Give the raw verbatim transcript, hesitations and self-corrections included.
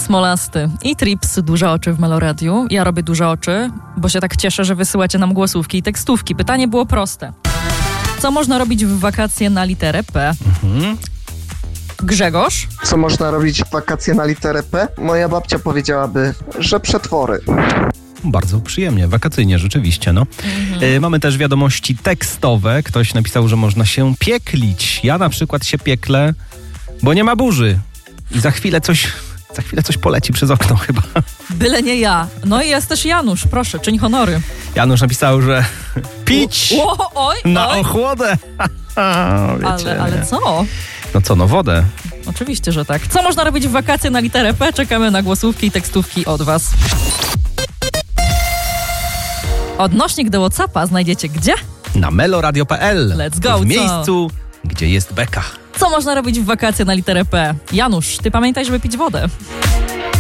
Smolasty i Trips, duże oczy w Meloradiu. Ja robię duże oczy, bo się tak cieszę, że wysyłacie nam głosówki i tekstówki. Pytanie było proste. Co można robić w wakacje na literę P? Mhm. Grzegorz? Co można robić w wakacje na literę P? Moja babcia powiedziałaby, że przetwory. Bardzo przyjemnie, wakacyjnie rzeczywiście, no. Mhm. Y, mamy też wiadomości tekstowe. Ktoś napisał, że można się pieklić. Ja na przykład się pieklę, bo nie ma burzy. I za chwilę coś, za chwilę coś poleci przez okno chyba. Byle nie ja. No i jest też Janusz, proszę, czyń honory. Janusz napisał, że pić o, o, oj, na oj. ochłodę. ale, ale co? No co, no wodę. Oczywiście, że tak. Co można robić w wakacje na literę P? Czekamy na głosówki i tekstówki od was. Odnośnik do WhatsAppa znajdziecie gdzie? Na meloradio kropka p l. Let's go, w co? miejscu, gdzie jest beka. Co można robić w wakacje na literę P? Janusz, ty pamiętaj, żeby pić wodę.